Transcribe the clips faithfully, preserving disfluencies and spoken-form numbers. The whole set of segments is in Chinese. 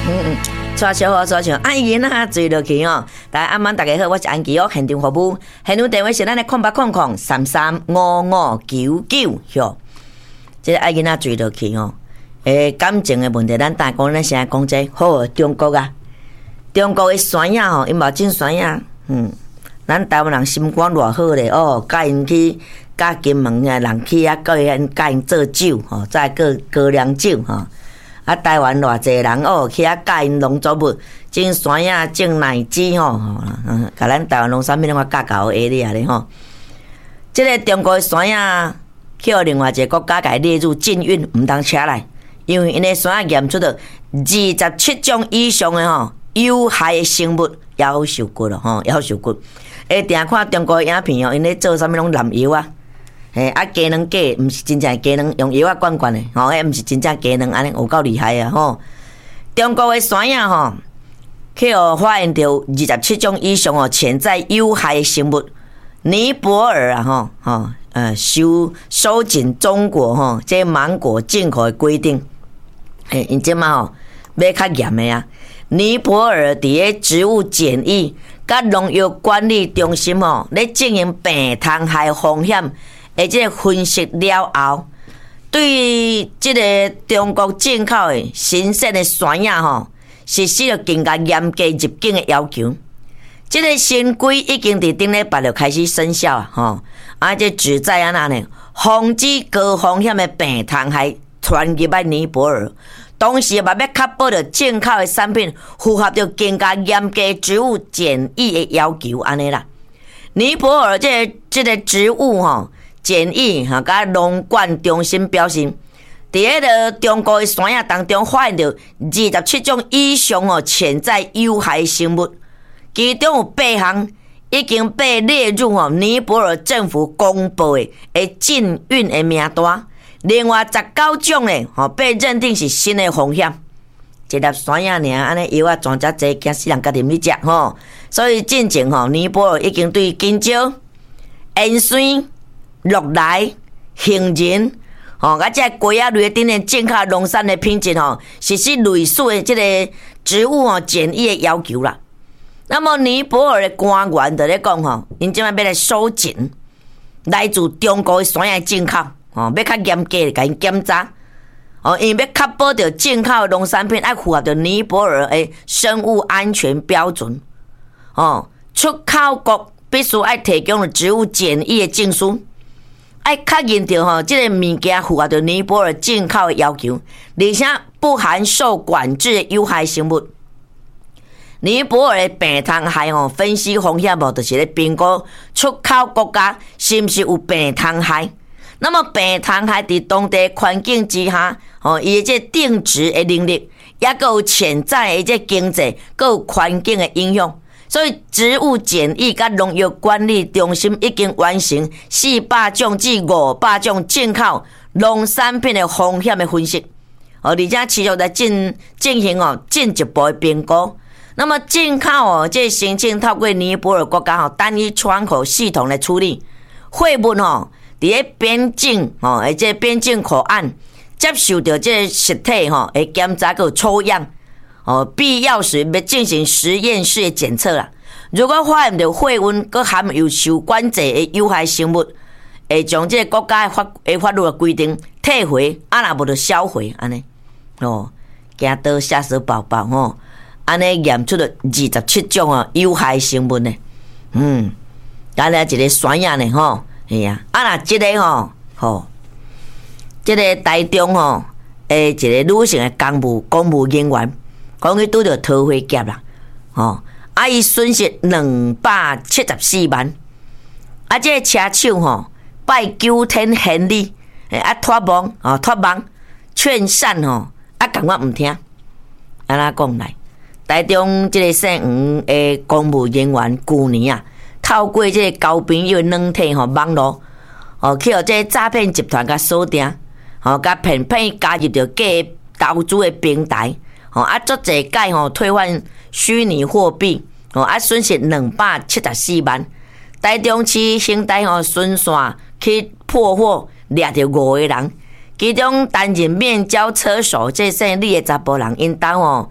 嗯嗯，带小伙带像爱囡仔追落去哦。大家暗晚大家好，我是安琪哦，现场服务，现场电话是咱的空八空空三三五五九九哟。这个爱囡仔追落去哦，诶，感情的问题，咱大讲咱现在讲这好，中国啊，中国的酸呀吼，因无真酸呀，嗯，咱台湾人心肝偌好咧哦，甲因去甲金门啊人去啊，甲因甲因做酒吼，再个高粱酒吼。啊，台湾偌济人哦，去遐教因农作物，种酸呀，种奶鸡吼，嗯，甲咱台湾农产品拢教教下哩啊咧吼。即个中国酸呀，去互另外一个国家甲列入禁运，毋通车来，因为因个酸呀验出到二十七种以上的吼有害的生物夭寿骨咯吼，夭寿骨。会定看中国影片哦，因咧做啥物拢滥药啊。嘿，啊，鸡卵假，毋是真正鸡卵，用药啊灌灌的，吼，迄毋是真正鸡卵，安尼有够厉害啊，吼！中国的酸呀，吼，去互发现到二十七种以上哦潜在有害的生物，尼泊尔啊，吼，吼，呃，收收紧中国吼，这芒果进口的规定，嘿，因即嘛吼，要较严的啊。尼泊尔伫个植物检疫甲农药管理中心吼，咧进行病虫害风险。而即个分析了后，对即个中国进口的新鲜的酸呀吼，实施了更加严格入境的要求。即个新规已经伫顶礼拜就开始生效啊吼，啊这旨在安那呢，防止高风险的病虫害传入来尼泊尔，同时嘛要确保着进口的产品符合着更加严格植物检疫的要求安尼啦。尼泊尔这个、这个植物吼。检疫哈，甲农管中心表示，伫迄个中国的山野当中发现到二十七种以上哦潜在有害生物，其中有八项已经被列入哦尼泊尔政府公布的诶禁运的名单，另外十九种咧吼被认定是新的风险。一粒山野尔，安尼药啊全遮济，惊死人家啉去食吼。所以进前吼，尼泊尔已经对金蕉、烟酸。落来、杏仁，吼，啊，这鸡仔类顶的进口农产的品质吼，实施类似的这个植物哦检疫的要求啦。那么尼泊尔的官员就咧讲吼，因即摆要来收紧来自中国的山野进口，吼，要较严格的甲因检查，哦，因为要确保着进口农产品爱符合着尼泊尔的生物安全标准，哦，出口国必须爱提供了植物检疫的证书。爱确认到吼，即个物件符合着尼泊尔进口的要求，而且不含受管制的有害生物。尼泊尔的病虫害吼分析风险无，就是咧评估出口国家是毋是有病虫害。那么病虫害伫当地环境之下，吼伊即定植的能力，也佫有潜在的即经济，佫有环境的影响。所以，植物检疫甲农药管理中心已经完成四百种至五百种进口农产品的风险的分析，哦，而且持续在进进行哦进一步的评估。那么进口哦，这申请透过尼泊尔国家吼单一窗口系统来处理，货物哦，伫咧边境哦，而且边境口岸接受到这实体吼会检查个抽样。哦，必要时要进行实验室的检测啦。如果发现到货运佮含有受管制的有害生物，会将这个国家的法的法律的规定退回，啊，若无就销毁安尼。哦，惊到下手包包吼，安尼验出了二十七种啊有害生物呢。嗯，安尼一个酸呀呢吼，哎呀，啊若即个吼，吼，即个台中吼，诶，一个女性的公务公务人员。讲伊拄着逃回劫啦，哦，啊伊损失两百七十四万，啊这个车手吼拜九天献礼，啊托梦哦托梦劝善吼，啊讲我毋听，安怎讲来？台中即个姓黄的公务人员去年啊，透过即个交朋友软体吼网络，哦去互即个诈骗集团甲锁定，吼甲骗骗加入着假投资的平台。哦，啊，做这届吼退换虚拟货币，哦，啊，损失两百七十四万。台中市刑台吼巡线去破获，掠着五个人，其中担任面交车手，这姓李的查甫人，因兜吼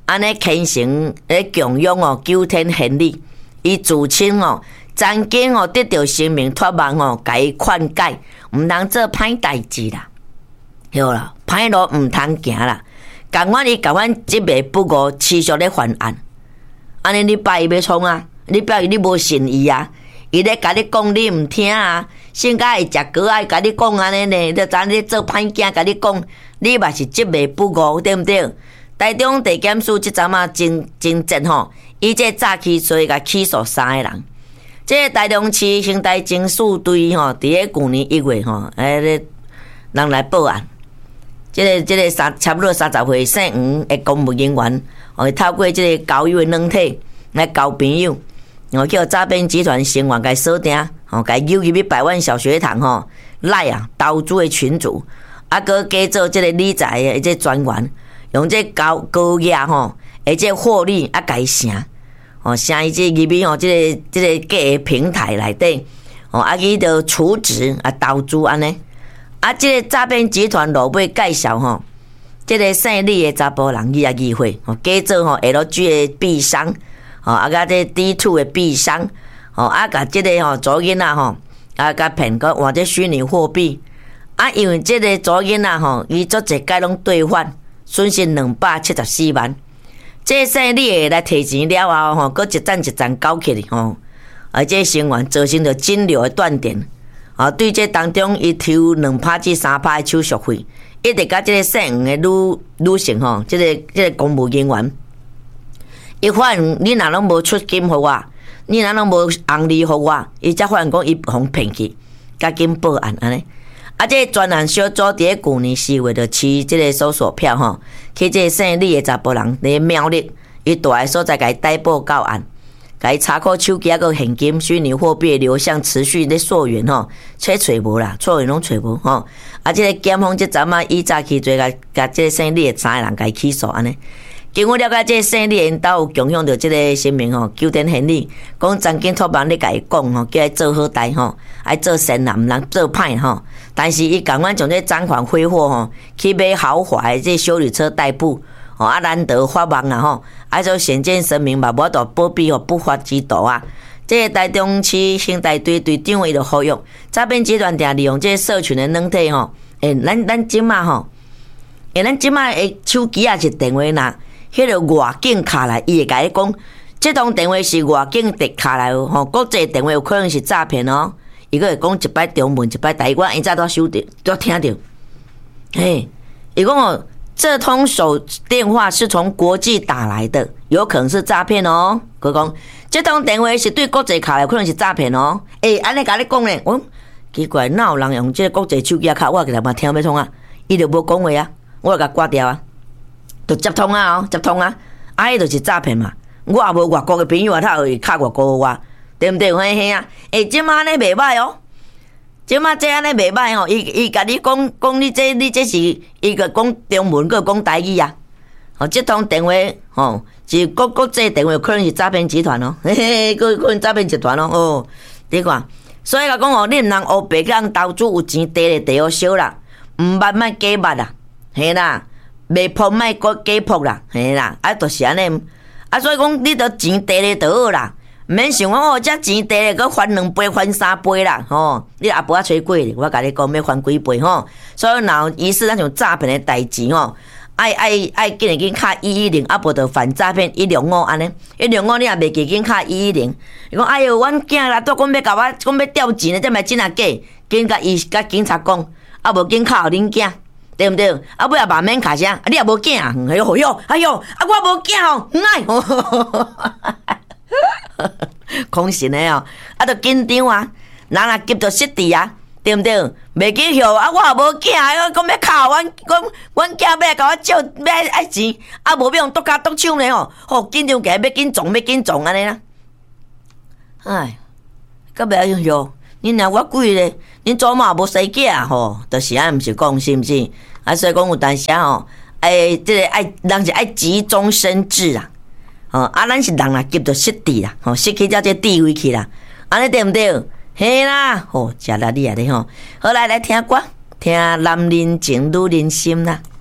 安尼虔诚咧供养哦，九天玄女，伊自称哦，曾经哦得到生命托梦哦，甲伊劝解，毋通做歹代志啦，对啦，歹路毋通行啦。共阮伊共阮即个不过持续咧犯案，安尼你拜伊要创啊？你表示你无信伊啊？伊咧甲你讲你毋听啊？性格会食果爱甲你讲安尼呢？你知你做歹囝甲你讲，你嘛是执迷不悟，对毋对？台中地检署即阵啊，真真正吼，伊这早起所以甲起诉三个人。这个台中市刑事警署队吼，伫咧去年一月吼，诶咧人来报案。即、这个即、这个三差不多三十岁姓黄的公务人员，哦，透过即个交友的软体来交朋友，哦，叫诈骗集团成员甲锁定，哦，甲诱入去百万小学堂吼，赖啊投资的群主，啊，佮假做即个理财的即专员，用即高高额吼，而且获利啊，甲伊成，哦，成伊即入去吼，即、这个即、这个假的平台内底，哦，啊，伊就储值啊，投资安尼。啊！即个诈骗集团落尾介绍吼，即、这个姓李的查甫人，伊也议会，吼，假做吼 L G 的币商，吼，啊，甲这 D 二 的币商，吼，啊，甲即个吼左囡仔吼，啊，甲骗个换这虚拟货币，啊，因为即个左囡仔吼，伊做一届拢兑换，损失两百七十四万。即个姓李的来提钱了后吼，搁一站一站搞起哩吼，而且成员造成着金流的断点。啊，对这当中，伊抽两拍至三拍的手续费，一直甲这个姓黄的女女性吼，这个这个公务人员，伊发现你若拢无出金互我，你若拢无红利互我，伊才发现讲伊互骗去，赶紧报案安尼。啊，这个专案小组伫咧去年四月就持这个搜索票吼，去这个姓李的查甫人伫苗栗，伊住的所在，甲伊逮捕到案。甲伊查扣手机啊，个现金、虚拟货币流向持续咧溯源吼，找找无啦，错源拢找无吼。啊，即、这个检方即阵啊，伊早起做甲甲即个姓李的三个人甲伊起诉安尼。经过了解，即个姓李因兜有共享着即个声明吼，九天玄女讲曾经托梦咧甲伊讲吼，叫伊做好代吼，爱做善人，毋通做歹吼。但是伊共阮将这赃款挥霍吼，去买豪华的这休旅车代步。哦，啊，难得发梦啊吼，啊，就显见神明嘛，无度保庇哦不法之徒啊。这个台中市刑大队队长伊就呼吁，诈骗集团定利用这个社群的软体吼，诶，咱咱即马吼，诶，咱即马诶手机啊是电话呐，迄个外景卡来，伊会甲你讲，这通电话是外景直卡来哦，吼，国际电话有可能是诈骗哦。伊个会讲一摆中文，一摆台语，我现在都收着，都听着。嘿，伊讲哦。这通手电话是从国际打来的，有可能是诈骗哦。佮讲，这通电话是对国际卡来，可能是诈骗哦。诶、欸，安尼甲你讲咧，我奇怪，哪有人用这个国际手机卡？我其实嘛听不通啊，伊就无讲话啊，我就甲挂掉啊，就接通啊，哦，接通啊，啊，迄就是诈骗嘛。我也无外国的朋友啊，他会卡外国话，对不对？嘿嘿啊，诶、欸，即马呢袂歹哦。即马这安尼袂歹吼，伊伊甲你讲讲你这你这是伊个讲中文，个讲台语啊。吼，这通电话吼是国国际电话，可能是诈骗集团哦，嘿嘿，可可能诈骗集团哦。哦，你看，所以甲讲哦，你毋通黑白甲人投资有钱地咧地好少啦，毋捌莫假捌啦，嘿啦，未扑莫个假扑啦，嘿啦，啊，就是安尼。啊，所以讲你得钱地咧就好啦。毋免想讲哦，遮钱地咧，搁翻两倍、翻三倍啦，吼！你阿婆啊吹过，我甲你讲要翻几倍吼。所以若有疑似咱种诈骗的代志吼，爱爱爱紧来紧卡一一零，啊无就反诈骗一零五安尼，一零五你也袂记紧卡一一零。伊讲哎哟，阮囝啦，都讲要甲我讲要调钱咧，这嘛真啊假？紧甲伊甲警察讲，啊无紧卡互恁囝，对毋对？啊尾也万免卡啥，啊你也无囝，哎哟哟，哎哟，啊我无囝吼，唔爱。空神的哦，啊，着紧张啊，人若急着失智啊，对毋对？袂记晓啊，我也无囝，我讲要靠阮，阮阮囝要来甲我借，要爱钱，啊，无要用剁骹剁手呢吼，吼紧张起来要紧撞，要紧撞安尼啦。哎，甲袂晓晓，恁若我贵咧，恁祖妈无生囝吼，就是安，毋是讲是毋是？啊，所以讲有当时吼，哎，即个爱人是爱急中生智啊。哦，啊，咱是人啦，急着失智啦，吼，失去了这地位去啦，安尼对毋对？嘿啦，吼，食力你啊咧吼，好来来听歌，听男人情女人心啦。